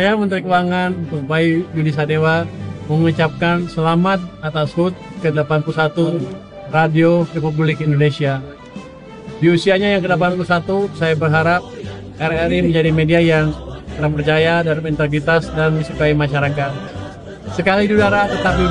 Saya Menteri Keuangan Bayu Yudi Sadewa mengucapkan selamat atas HUT ke-81 Radio Republik Indonesia. Di usianya yang ke-81, saya berharap RRI menjadi media yang terpercaya dan berintegritas dan disukai masyarakat. Sekali di udara, tetap di